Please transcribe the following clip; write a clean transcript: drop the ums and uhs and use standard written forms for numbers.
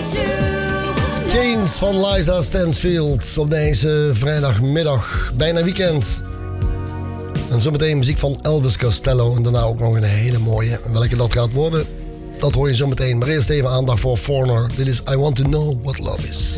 Chains van Liza Stansfield op deze vrijdagmiddag. Bijna weekend. En zometeen muziek van Elvis Costello. En daarna ook nog een hele mooie. En welke dat gaat worden, dat hoor je zometeen. Maar eerst even aandacht voor Foreigner. Dit is I Want To Know What Love Is.